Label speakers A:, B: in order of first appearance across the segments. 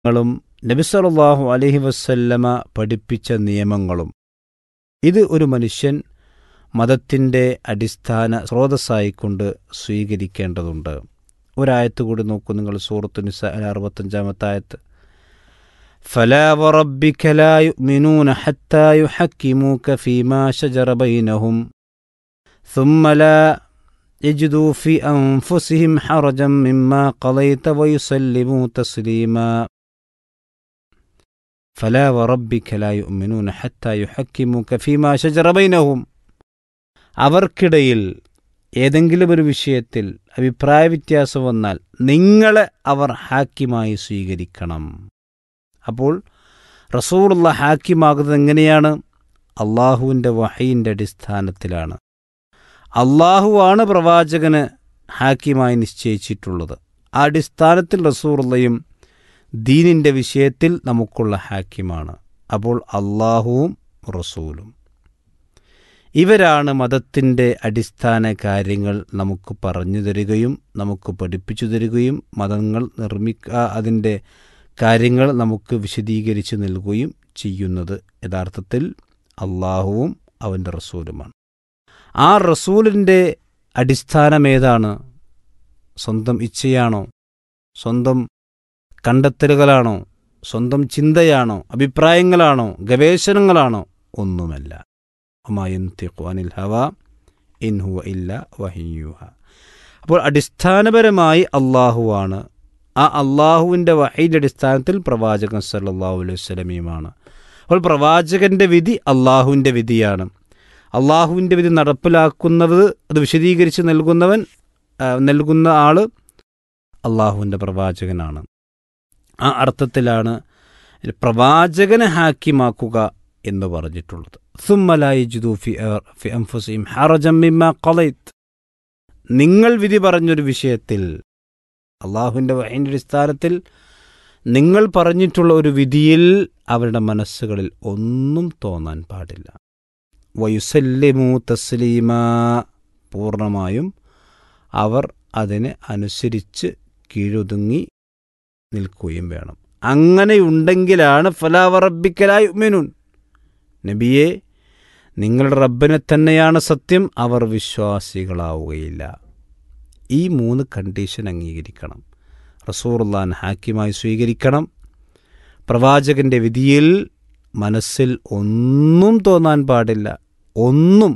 A: ങ്ങളും നബി സല്ലല്ലാഹു അലൈഹി വസല്ലമ പഠിപ്പിച്ച നിയമങ്ങളും ഇത് ഒരു മനുഷ്യൻ മതത്തിൻ്റെ അടിസ്ഥാന സ്രോതസ്സായിക്കൊണ്ട് സ്വീകരിക്കേണ്ടതുണ്ട്. ഒരായത്ത് കൂടി നോക്കൂ നിങ്ങൾ, സൂറത്തു നിസാ 65-ാമത്തെ ആയത്ത്. ഫലാ വറബ്ബിക ലാ യുഅ്മിനൂന ഹത്താ യുഹക്കിമൂക ഫീമാ ശജറ ബൈനഹും ثم لا يجدوا في أنفسهم حرجا مما قضيت ويسلموا تسليما فلا وربك لا يؤمنون حتى يحكموك فيما شجر بينهم. അവർക്കിടയിൽ ഏതെങ്കിലും ഒരു വിഷയത്തിൽ അഭിപ്രായ വ്യത്യാസം വന്നാൽ നിങ്ങളെ അവർ ഹാക്കിമായി സ്വീകരിക്കണം. അപ്പോൾ റസൂലുള്ളാഹി ഹാക്കിമാകുന്നത് എങ്ങനെയാണ്? അള്ളാഹുവിൻ്റെ വഹയിൻ്റെ അടിസ്ഥാനത്തിലാണ്. അള്ളാഹുവാണ് പ്രവാചകന് ഹാക്കിമായി നിശ്ചയിച്ചിട്ടുള്ളത്. ആ അടിസ്ഥാനത്തിൽ റസൂലുള്ളാഹിയും ദീനിൻ്റെ വിഷയത്തിൽ നമുക്കുള്ള ഹാക്കിമാണ്. അപ്പോൾ അള്ളാഹുവും റസൂലും ഇവരാണ് മതത്തിൻ്റെ അടിസ്ഥാന കാര്യങ്ങൾ നമുക്ക് പറഞ്ഞു തരികയും നമുക്ക് പഠിപ്പിച്ചു തരികയും മതങ്ങൾ അതിൻ്റെ കാര്യങ്ങൾ നമുക്ക് വിശദീകരിച്ച് നൽകുകയും ചെയ്യുന്നത് യഥാർത്ഥത്തിൽ അള്ളാഹുവും അവൻ്റെ റസൂലുമാണ്. ആ റസൂലിൻ്റെ അടിസ്ഥാനമേതാണ്? സ്വന്തം ഇച്ഛയാണോ? സ്വന്തം കണ്ടെത്തലുകളാണോ? സ്വന്തം ചിന്തയാണോ? അഭിപ്രായങ്ങളാണോ? ഗവേഷണങ്ങളാണോ? ഒന്നുമല്ല. വമാ യൻതിഖു അനിൽ ഹവാ ഇൻ ഹുവ ഇല്ലാ വഹയ്യുഹാ. അപ്പോൾ അടിസ്ഥാനപരമായി അള്ളാഹുവാണ്. ആ അള്ളാഹുവിൻ്റെ വഹയിൻ്റെ അടിസ്ഥാനത്തിൽ പ്രവാചകൻ സല്ലല്ലാഹു അലൈഹി വസല്ലമയുമാണ്. അപ്പോൾ പ്രവാചകൻ്റെ വിധി അള്ളാഹുവിൻ്റെ വിധിയാണ്. അള്ളാഹുവിൻ്റെ വിധി നടപ്പിലാക്കുന്നത്, അത് വിശദീകരിച്ച് നൽകുന്ന ആൾ അള്ളാഹുവിൻ്റെ പ്രവാചകനാണ്. ആ അർത്ഥത്തിലാണ് പ്രവാചകനെ ഹാക്കിമാക്കുക എന്ന് പറഞ്ഞിട്ടുള്ളത്. സുമ്മ ലാ യജിദൂ ഫി അൻഫുസിഹിം ഹറജൻ മിമ്മാ ഖളൈത്. നിങ്ങൾ വിധി പറഞ്ഞൊരു വിഷയത്തിൽ അള്ളാഹുവിൻ്റെ വഹയിൻ്റെ അടിസ്ഥാനത്തിൽ നിങ്ങൾ പറഞ്ഞിട്ടുള്ള ഒരു വിധിയിൽ അവരുടെ മനസ്സുകളിൽ ഒന്നും തോന്നാൻ പാടില്ല. വയുസല്ലിമു തസ്ലീമാ. പൂർണ്ണമായും അവർ അതിനെ അനുസരിച്ച് കീഴൊതുങ്ങി നിൽക്കുകയും വേണം. അങ്ങനെയുണ്ടെങ്കിലാണ് ഫലാ വറബ്ബിക ലാ യുഅ്മിനൂൻ. നബിയെ, നിങ്ങളുടെ റബ്ബിനെ തന്നെയാണ് സത്യം, അവർ വിശ്വാസികളാവുകയില്ല. ഈ 3 കണ്ടീഷൻ അംഗീകരിക്കണം. റസൂലുള്ളാഹിനെ ഹാക്കിമായി സ്വീകരിക്കണം. പ്രവാചകൻ്റെ വിധിയിൽ മനസ്സിൽ ഒന്നും തോന്നാൻ പാടില്ല. ഒന്നും.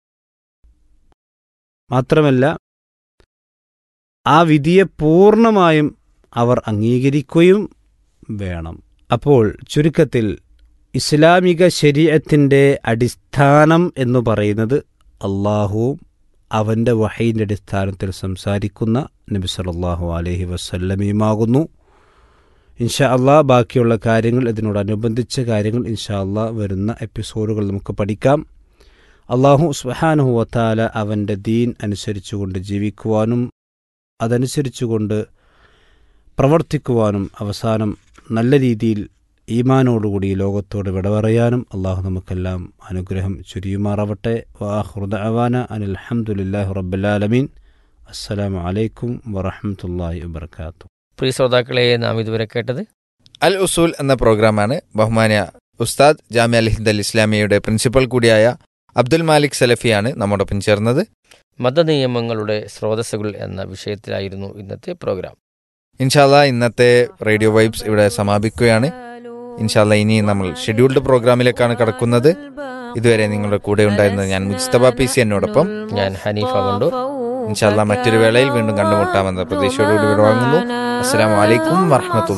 A: മാത്രമല്ല ആ വിധിയെ പൂർണ്ണമായും അവർ അംഗീകരിക്കുകയും വേണം. അപ്പോൾ ചുരുക്കത്തിൽ ഇസ്ലാമിക ശരീഅത്തിൻ്റെ അടിസ്ഥാനം എന്ന് പറയുന്നത് അള്ളാഹുവും അവൻ്റെ വഹയിൻ്റെ അടിസ്ഥാനത്തിൽ സംസാരിക്കുന്ന നബി സല്ലല്ലാഹു അലൈഹി വസല്ലമയുമാകുന്നു. ഇൻഷാ അള്ളാഹ് ബാക്കിയുള്ള കാര്യങ്ങൾ, ഇതിനോടനുബന്ധിച്ച കാര്യങ്ങൾ ഇൻഷാ അള്ളാഹ് വരുന്ന എപ്പിസോഡുകൾ നമുക്ക് പഠിക്കാം. അള്ളാഹു സുബ്ഹാനഹു വ തആല അവൻ്റെ ദീൻ അനുസരിച്ചുകൊണ്ട് ജീവിക്കുവാനും അതനുസരിച്ചുകൊണ്ട് പ്രവർത്തിക്കുവാനും അവസാനം നല്ല രീതിയിൽ ഈമാനോടുകൂടി ലോകത്തോട് വിട പറയാനും അള്ളാഹു നമുക്കെല്ലാം അനുഗ്രഹം ചുരിയുമാറാവട്ടെ. വആഖിറു ദഅവാന അനിൽ ഹംദുലില്ലാഹി റബ്ബിൽ ആലമീൻ. അസ്സലാമു അലൈക്കും വറഹ്മത്തുള്ളാഹി വബറകാതുഹു.
B: പ്രിയ ശ്രോതാക്കളെ, നാം ഇതുവരെ കേട്ടത്
C: അൽ ഉസൂൽ എന്ന പ്രോഗ്രാമാണ്. ബഹുമാന്യ ഉസ്താദ് ജാമിഅ അൽ ഹിന്ദ് അൽ ഇസ്ലാമിയയുടെ പ്രിൻസിപ്പൽ കൂടിയായ അബ്ദുൽ മാലിക് സലഫിയാണ് നമ്മോടൊപ്പം ചേർന്നത്.
B: മതനിയമങ്ങളുടെ സ്രോതസ്സുകൾ എന്ന വിഷയത്തിലായിരുന്നു ഇന്നത്തെ പ്രോഗ്രാം.
C: ഇൻഷാല്ലാ ഇന്നത്തെ റേഡിയോ വൈബ്സ് ഇവിടെ സമാപിക്കുകയാണ്. ഇൻഷാല്ലാ ഇനി നമ്മൾ ഷെഡ്യൂൾഡ് പ്രോഗ്രാമിലേക്കാണ് കടക്കുന്നത്. ഇതുവരെ നിങ്ങളുടെ കൂടെ ഉണ്ടായിരുന്നത് ഞാൻ മുജ്തബ PC, എന്നോടൊപ്പം
B: ഞാൻ ഹനീഫ വണ്ടൂർ.
C: ഇൻഷാല്ലാ മറ്റൊരു വേളയിൽ വീണ്ടും കണ്ടുമുട്ടാമെന്ന പ്രതീക്ഷയോടുകൂടി വിടവാങ്ങുന്നു. അസ്സലാമു അലൈക്കും വറഹ്മത്തുള്ളാഹി.